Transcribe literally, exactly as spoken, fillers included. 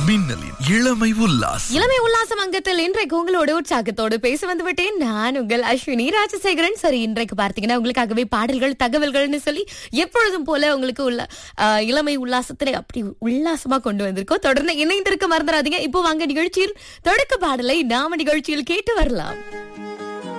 மின்னலின் இளமை உல்லாஸ். இளமை உல்லாசம் அங்கத்தில் இன்றைக்கு உங்களோட உற்சாகத்தோடு பேச வந்து விட்டேன். நான் உங்கள் அஸ்வினி ராஜசேகரன். சரி, இன்றைக்கு பார்த்தீங்கன்னா உங்களுக்காகவே பாடல்கள் தகவல்கள்னு சொல்லி எப்பொழுதும் போல உங்களுக்கு உள்ள ஆஹ், இளமை உல்லாசத்திலே அப்படி உல்லாசமா கொண்டு வந்திருக்கோம். தொடர்ந்து இணைந்திருக்க மறந்துடாதீங்க. இப்போ வாங்க நிகழ்ச்சியில் தொடக்க பாடலை நாம நிகழ்ச்சியில் கேட்டு வரலாம்.